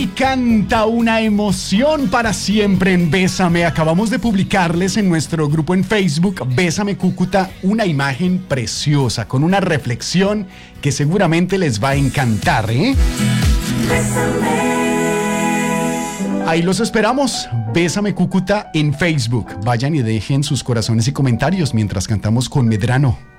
y canta una emoción para siempre en Bésame. Acabamos de publicarles en nuestro grupo en Facebook, Bésame Cúcuta, una imagen preciosa con una reflexión que seguramente les va a encantar, ¿eh? Ahí los esperamos, Bésame Cúcuta en Facebook. Vayan y dejen sus corazones y comentarios mientras cantamos con Medrano.